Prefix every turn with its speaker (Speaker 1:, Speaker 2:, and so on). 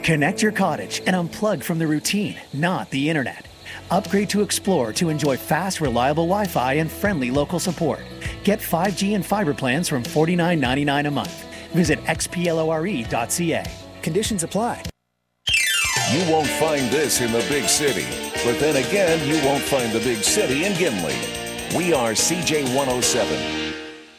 Speaker 1: Connect your cottage and unplug from the routine, not the internet. Upgrade to Explore to enjoy fast, reliable Wi-Fi and friendly local support. Get 5G and fiber plans from $49.99 a month. Visit xplore.ca. Conditions apply.
Speaker 2: You won't find this in the big city, but then again, you won't find the big city in Gimli. We are CJ 107.